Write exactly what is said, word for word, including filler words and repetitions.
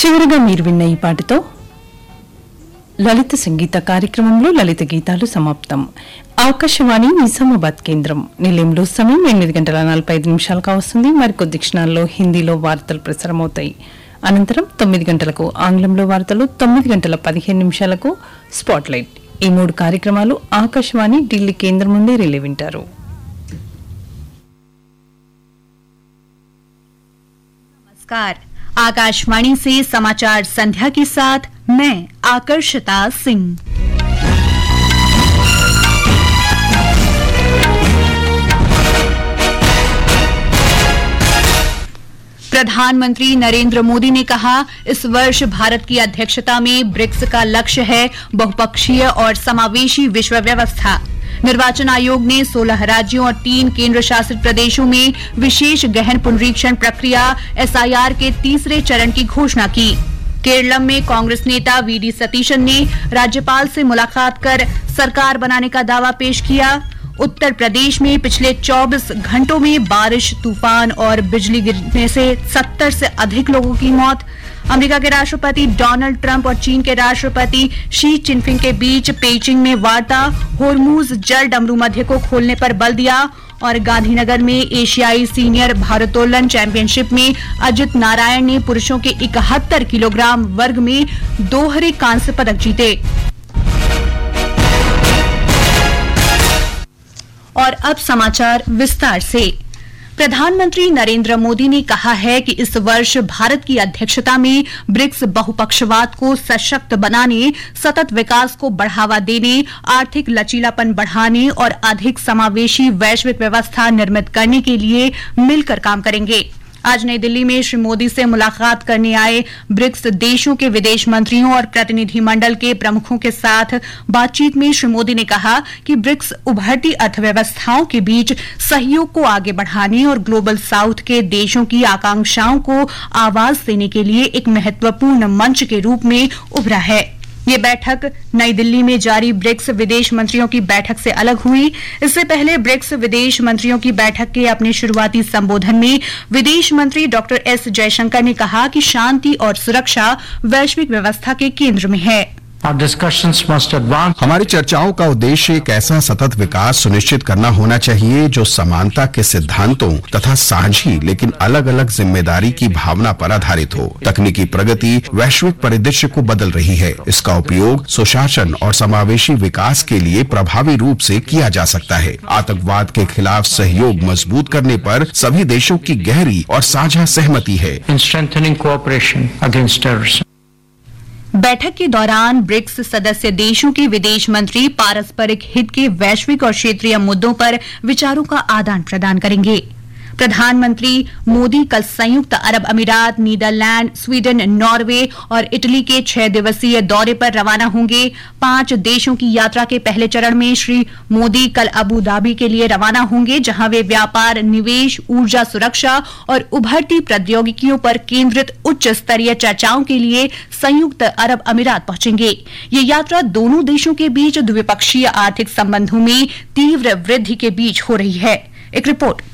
చివరగా మీరు విన్న ఈ పాటతో లలిత సంగీత కార్యక్రమంలో లలిత గీతాలు సమాప్తం. ఆకాశవాణి నిజామాబాద్ కేంద్రం నిలయంలో సమయం ఎనిమిది గంటల నలభై ఐదు నిమిషాలు కావస్తుంది. మరికొద్ది క్షణాల్లో హిందీలో వార్తలు ప్రసారమవుతాయి. అనంతరం తొమ్మిది గంటలకు ఆంగ్లంలో వార్తలు, తొమ్మిది గంటల పదిహేను నిమిషాలకు స్పాట్లైట్. ఈ మూడు కార్యక్రమాలు ఆకాశవాణి ఢిల్లీ కేంద్రం నుండి రిలే వింటారు. नमस्कार, आकाशवाणी से समाचार संध्या के साथ मैं आकर्षिता सिंह। प्रधानमंत्री नरेंद्र मोदी ने कहा, इस वर्ष भारत की अध्यक्षता में ब्रिक्स का लक्ष्य है बहुपक्षीय और समावेशी विश्व व्यवस्था। निर्वाचन आयोग ने सोलह राज्यों और तीन केंद्र शासित प्रदेशों में विशेष गहन पुनरीक्षण प्रक्रिया एस आई आर के तीसरे चरण की घोषणा की। केरलम में कांग्रेस नेता वी डी सतीशन ने राज्यपाल से मुलाकात कर सरकार बनाने का दावा पेश किया। उत्तर प्रदेश में पिछले चौबीस घंटों में बारिश, तूफान और बिजली गिरने से सत्तर से अधिक लोगों की मौत। अमेरिका के राष्ट्रपति डोनाल्ड ट्रंप और चीन के राष्ट्रपति शी जिनपिंग के बीच पेइचिंग में वार्ता, होर्मुज जल डमरू मध्य को खोलने पर बल दिया। और गांधीनगर में एशियाई सीनियर भारोत्तोलन चैंपियनशिप में अजित नारायण ने पुरुषों के इकहत्तर किलोग्राम वर्ग में दोहरे कांस्य पदक जीते। और अब समाचार विस्तार से। प्रधानमंत्री नरेंद्र मोदी ने कहा है कि इस वर्ष भारत की अध्यक्षता में ब्रिक्स बहुपक्षवाद को सशक्त बनाने, सतत विकास को बढ़ावा देने, आर्थिक लचीलापन बढ़ाने और अधिक समावेशी वैश्विक व्यवस्था निर्मित करने के लिए मिलकर काम करेंगे। आज नई दिल्ली में श्री मोदी से मुलाकात करने आए ब्रिक्स देशों के विदेश मंत्रियों और प्रतिनिधिमंडल के प्रमुखों के साथ बातचीत में श्री मोदी ने कहा कि ब्रिक्स उभरती अर्थव्यवस्थाओं के बीच सहयोग को आगे बढ़ाने और ग्लोबल साउथ के देशों की आकांक्षाओं को आवाज देने के लिए एक महत्वपूर्ण मंच के रूप में उभरा है। ये बैठक नई दिल्ली में जारी ब्रिक्स विदेश मंत्रियों की बैठक से अलग हुई। इससे पहले ब्रिक्स विदेश मंत्रियों की बैठक के अपने शुरुआती संबोधन में विदेश मंत्री डॉक्टर एस जयशंकर ने कहा कि शांति और सुरक्षा वैश्विक व्यवस्था के केंद्र में है। हमारी चर्चाओं का उद्देश्य एक ऐसा सतत विकास सुनिश्चित करना होना चाहिए जो समानता के सिद्धांतों तथा साझी लेकिन अलग अलग जिम्मेदारी की भावना पर आधारित हो। तकनीकी प्रगति वैश्विक परिदृश्य को बदल रही है। इसका उपयोग सुशासन और समावेशी विकास के लिए प्रभावी रूप से किया जा सकता है। आतंकवाद के खिलाफ सहयोग मजबूत करने पर सभी देशों की गहरी और साझा सहमति है। बैठक के दौरान ब्रिक्स सदस्य देशों के विदेश मंत्री पारस्परिक हित के वैश्विक और क्षेत्रीय मुद्दों पर विचारों का आदान प्रदान करेंगे। प्रधानमंत्री मोदी कल संयुक्त अरब अमीरात, नीदरलैंड, स्वीडन, नॉर्वे और इटली के छह दिवसीय दौरे पर रवाना होंगे। पांच देशों की यात्रा के पहले चरण में श्री मोदी कल अबू धाबी के लिए रवाना होंगे, जहां वे व्यापार, निवेश, ऊर्जा सुरक्षा और उभरती प्रौद्योगिकियों पर केंद्रित उच्च स्तरीय चर्चाओं के लिए संयुक्त अरब अमीरात पहुंचेंगे। ये यात्रा दोनों देशों के बीच द्विपक्षीय आर्थिक संबंधों में तीव्र वृद्धि के बीच हो रही है। एक रिपोर्ट।